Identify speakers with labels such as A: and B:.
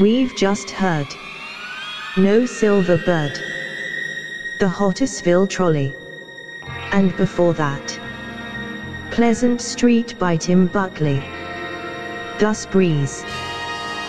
A: We've just heard No Silver Bird, The Hottersville Trolley, and before that, Pleasant Street by Tim Buckley. Gus Breeze.